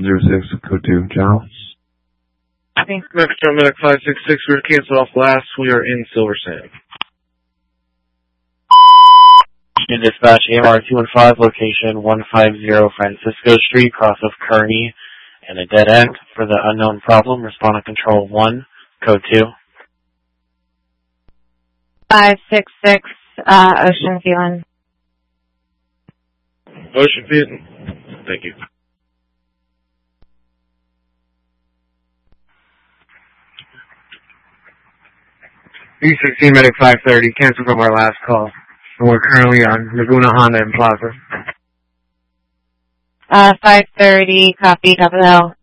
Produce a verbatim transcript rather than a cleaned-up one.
zero six, code two, General. Metro Medic five six six, we were canceled off last. We are in Silver Sand. Dispatch A M R two one five, location one fifty Francisco Street, cross of Kearny, and a dead end for the unknown problem. Respond to control one, code two. five six six, uh, Ocean Feeling. Ocean Feeling. Thank you. B sixteen Medic five thirty, canceled from our last call. And we're currently on Laguna Honda and Plaza. Uh, five thirty, copy, top of the hill.